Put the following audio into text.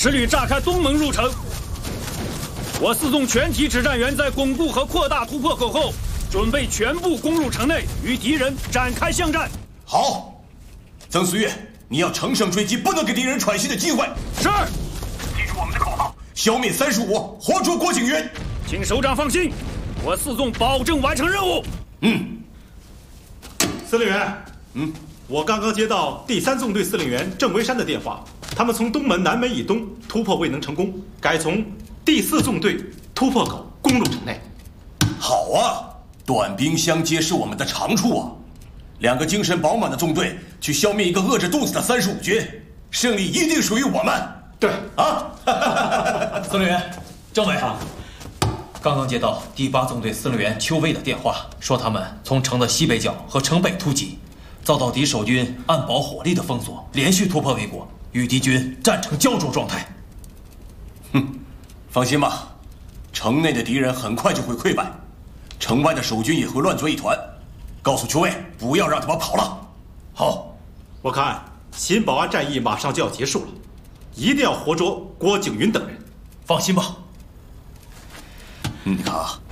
赤旅炸开东门入城。我4纵全体指战员在巩固和扩大突破口后，准备全部攻入城内，与敌人展开巷战。 好，曾思岳，你要乘胜追击，不能给敌人喘息的机会。 是。 记住我们的口号：消灭35，活捉郭景云。 请首长放心，我4纵保证完成任务。 司令员，我刚刚接到第3纵队司令员郑维山的电话，他们从东门南门以东突破未能成功，改从第4纵队突破口攻入城内。 好啊，短兵相接是我们的长处啊。2个精神饱满的纵队去消灭一个饿着肚子的35军，胜利一定属于我们。 对啊， 司令员，政委啊，刚刚接到第8纵队司令员邱卫的电话，说他们从城的西北角和城北突击，遭到敌守军暗堡火力的封锁，连续突破未果，与敌军战成胶着状态。 放心吧，城内的敌人很快就会溃败，城外的守军也会乱作一团。告诉邱卫，不要让他们跑了。 好，我看新保安战役马上就要结束了，一定要活捉郭景云等人。 放心吧。 你看啊，